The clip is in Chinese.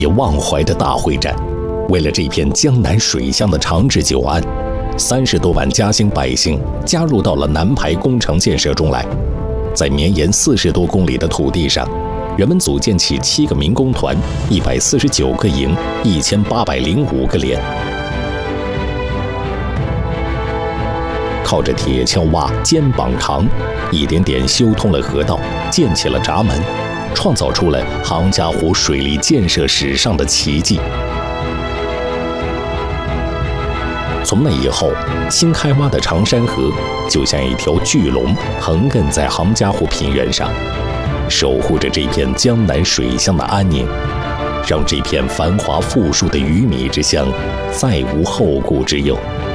也忘怀的大会战。为了这片江南水乡的长治久安，30多万嘉兴百姓加入到了南排工程建设中来。在绵延40多公里的土地上，人们组建起7个民工团、149个营、1805个连，靠着铁锹挖、肩膀扛，一点点修通了河道，建起了闸门，创造出了杭嘉湖水利建设史上的奇迹。从那以后，新开挖的长山河就像一条巨龙横亘在杭嘉湖平原上，守护着这片江南水乡的安宁，让这片繁华富庶的鱼米之乡再无后顾之忧。